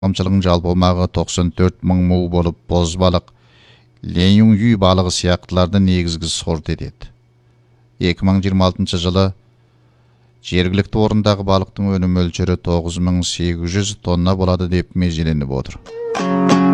Çaplamçılığın жалпы aumaqı 94 мың mu болып, boz balık, Ленин үй балығы сияқтыларды негізгі сорт етеді. 2026 жылы жергілікті орындағы балықтың өнім мөлшері 9800 тонна болады деп межеленіп отыр.